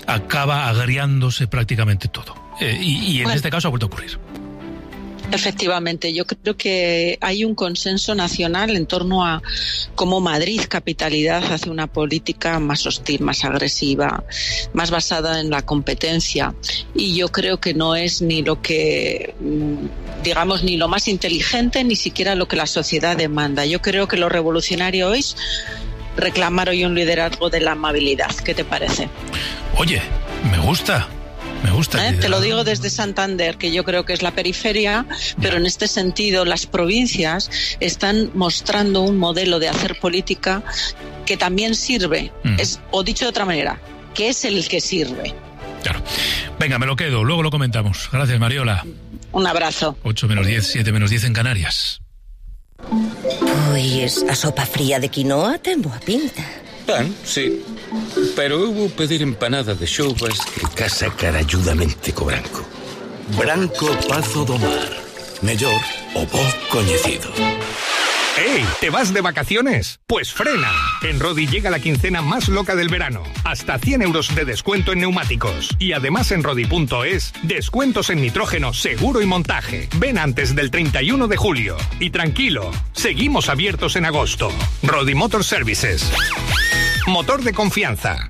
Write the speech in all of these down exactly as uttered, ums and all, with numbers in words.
acaba agriándose prácticamente todo. Eh, y, y en bueno, este caso ha vuelto a ocurrir. Efectivamente, yo creo que hay un consenso nacional en torno a cómo Madrid, capitalidad, hace una política más hostil, más agresiva, más basada en la competencia. Y yo creo que no es ni lo que, digamos, ni lo más inteligente, ni siquiera lo que la sociedad demanda. Yo creo que lo revolucionario es reclamar hoy un liderazgo de la amabilidad. ¿Qué te parece? Oye, me gusta. Me gusta. ¿Eh? Te lo digo desde Santander, que yo creo que es la periferia, pero ya. En este sentido las provincias están mostrando un modelo de hacer política que también sirve, mm. es, o dicho de otra manera, que es el que sirve. Claro. Venga, me lo quedo, luego lo comentamos. Gracias, Mariola. Un abrazo. ocho menos diez, siete menos diez en Canarias. Uy, esa sopa fría de quinoa ten boa pinta. Pan, sí. Pero eu vou pedir empanada de xouvas que casa caralludamente co branco. Branco Pazo do Mar. Mellor o bo coñecido. ¡Ey! ¿Te vas de vacaciones? Pues frena. En Rodi llega la quincena más loca del verano. Hasta cien euros de descuento en neumáticos. Y además en Rodi punto es, descuentos en nitrógeno, seguro y montaje. Ven antes del treinta y uno de julio. Y tranquilo, seguimos abiertos en agosto. Rodi Motor Services. Motor de confianza.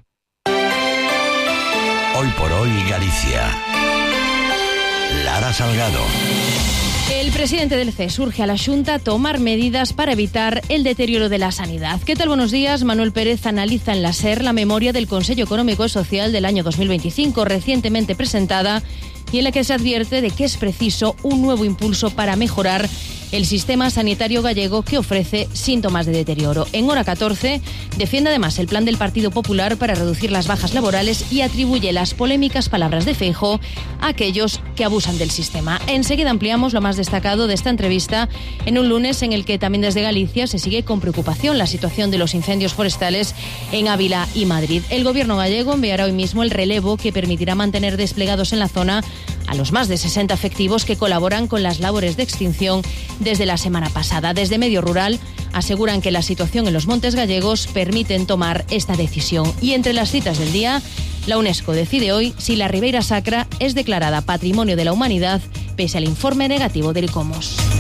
Hoy por hoy Galicia. Lara Salgado. El presidente del C E S urge a la Xunta a tomar medidas para evitar el deterioro de la sanidad. ¿Qué tal? Buenos días. Manuel Pérez analiza en la SER la memoria del Consejo Económico y Social del año dos mil veinticinco, recientemente presentada, y en la que se advierte de que es preciso un nuevo impulso para mejorar el sistema sanitario gallego, que ofrece síntomas de deterioro. En Hora catorce defiende además el plan del Partido Popular para reducir las bajas laborales y atribuye las polémicas palabras de Feijóo a aquellos que abusan del sistema. Enseguida ampliamos lo más destacado de esta entrevista en un lunes en el que también desde Galicia se sigue con preocupación la situación de los incendios forestales en Ávila y Madrid. El gobierno gallego enviará hoy mismo el relevo que permitirá mantener desplegados en la zona a los más de sesenta efectivos que colaboran con las labores de extinción desde la semana pasada. Desde Medio Rural aseguran que la situación en los montes gallegos permiten tomar esta decisión. Y entre las citas del día, la UNESCO decide hoy si la Ribeira Sacra es declarada Patrimonio de la Humanidad pese al informe negativo del ICOMOS.